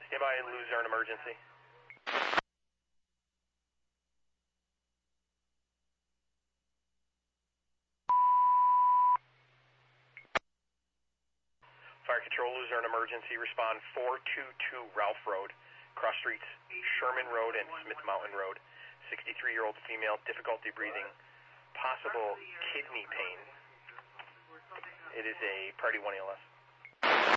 Stand by, loser, an emergency. Fire control, loser, an emergency. Respond 422 Ralph Road, cross streets Sherman Road and Smith Mountain Road. 63-year-old female, difficulty breathing, possible kidney pain. It is a Priority 1 ELS.